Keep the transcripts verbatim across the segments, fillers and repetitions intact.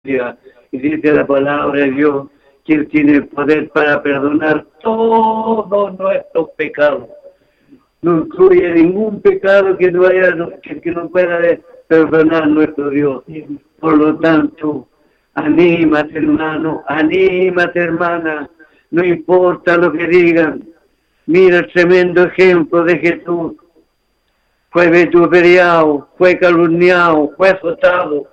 misericordia. Y dice la palabra de Dios que Él tiene el poder para perdonar todos nuestros pecados. No incluye ningún pecado que no, haya, que, que no pueda perdonar nuestro Dios. Por lo tanto, anímate, hermano, anímate, hermana, no importa lo que digan. Mira el tremendo ejemplo de Jesús. Fue vituperiado, fue calumniado, fue azotado.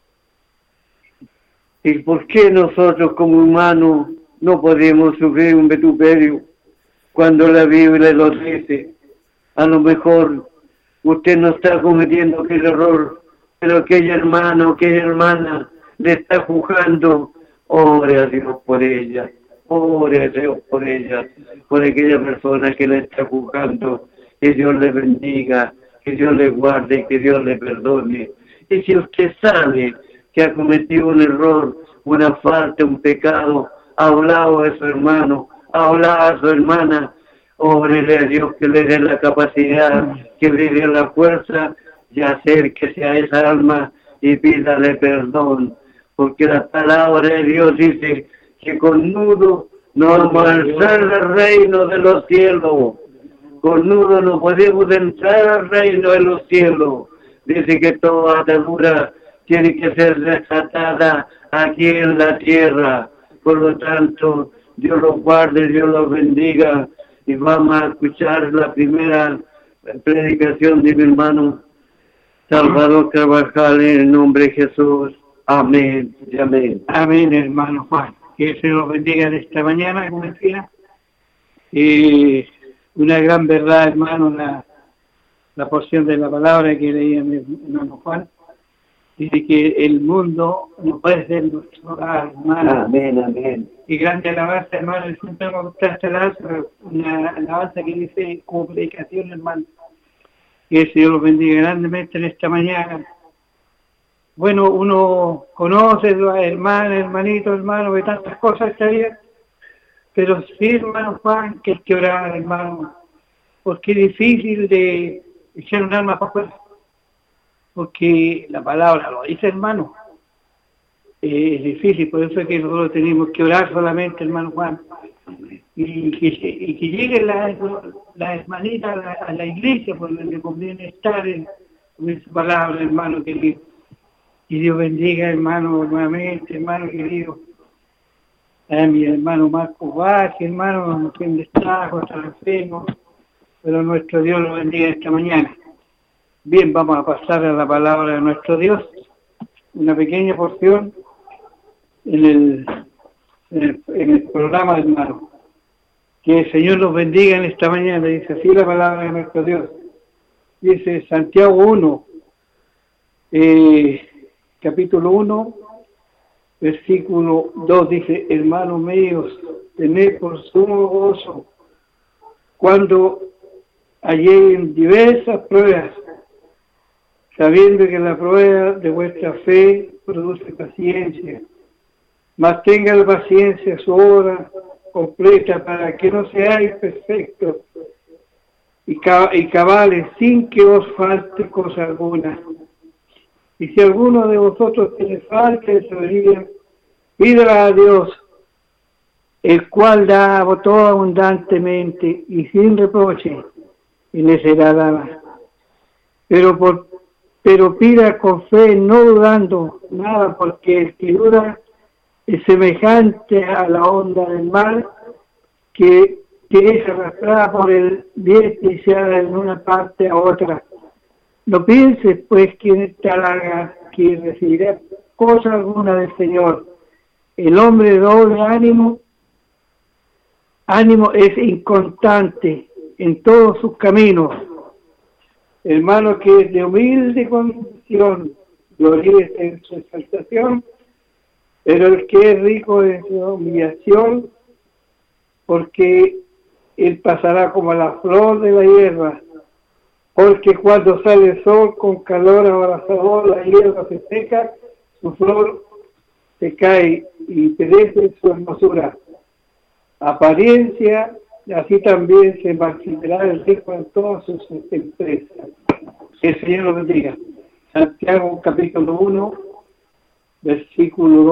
¿Y por qué nosotros como humanos no podemos sufrir un vituperio cuando la Biblia lo dice? A lo mejor usted no está cometiendo aquel error, pero aquella hermana o aquella hermana le está juzgando. Ore a Dios por ella, ore a Dios por ella, por aquella persona que le está juzgando. Que Dios le bendiga, que Dios le guarde, que Dios le perdone. Y si usted sabe que ha cometido un error, una falta, un pecado, ha hablado a su hermano, ha hablado a su hermana, órele a Dios que le dé la capacidad, que le dé la fuerza y acérquese a esa alma y pídale perdón, porque la palabra de Dios dice que con nudo no vamos a alzar el reino de los cielos, con nudo no podemos entrar al reino de los cielos. Dice que toda atadura tiene que ser desatada aquí en la tierra. Por lo tanto, Dios los guarde, Dios los bendiga. Y vamos a escuchar la primera predicación de mi hermano Salvador Carvajal en el nombre de Jesús. Amén y amén. Amén, hermano Juan. Que el Señor los bendiga en esta mañana, como decía. Y una gran verdad, hermano, la, la porción de la palabra que leía mi hermano Juan. Dice que el mundo no puede ser nuestro hogar, hermano. Amén, amén. Y grande alabanza, hermano. Siempre me gusta esta alabanza, una alabanza que dice como predicación, hermano. Que el Señor los bendiga grandemente en esta mañana. Bueno, uno conoce a hermanos, hermanitos, hermanos, de tantas cosas esta vida. Pero sí, hermano Juan, que hay que orar, hermano. Porque es difícil de echar un alma para afuera. Porque la palabra lo dice, hermano. Eh, es difícil, por eso es que nosotros tenemos que orar solamente, hermano Juan. Y que, y que lleguen las la hermanitas a la, a la iglesia, porque le conviene estar en, en su palabra, hermano querido. Y Dios bendiga, hermano, nuevamente, hermano querido. A mi hermano Marco Vázquez, hermano, quien destaca, está enfermo. Pero nuestro Dios lo bendiga esta mañana. Bien, vamos a pasar a la palabra de nuestro Dios, una pequeña porción en el, en el, en el programa, hermano. Que el Señor los bendiga en esta mañana, dice así la palabra de nuestro Dios. Dice Santiago uno, eh, capítulo uno, versículo dos, dice: hermanos míos, tened por sumo gozo cuando halléis diversas pruebas, sabiendo que la prueba de vuestra fe produce paciencia. Mas tenga la paciencia su obra completa, para que no seáis perfectos y, cab- y cabales, sin que os falte cosa alguna. Y si alguno de vosotros tiene falta de sabiduría, pídala a Dios, el cual da todo abundantemente y sin reproche, y le será dada. Pero por pero pida con fe, no dudando nada, porque el que duda es semejante a la onda del mar, que, que es arrastrada por el viento y se haga en una parte a otra. No pienses, pues, quien te halaga, que recibirá cosa alguna del Señor. El hombre de doble ánimo, ánimo es inconstante en todos sus caminos. Hermano que es de humilde condición, gloríese en su exaltación, pero el que es rico en su humillación, porque él pasará como la flor de la hierba, porque cuando sale el sol con calor abrasador, la hierba se seca, su flor se cae y perece su hermosura. Apariencia, así también se marchitará el rico en todas sus empresas. Que el Señor lo bendiga. Santiago capítulo uno, versículo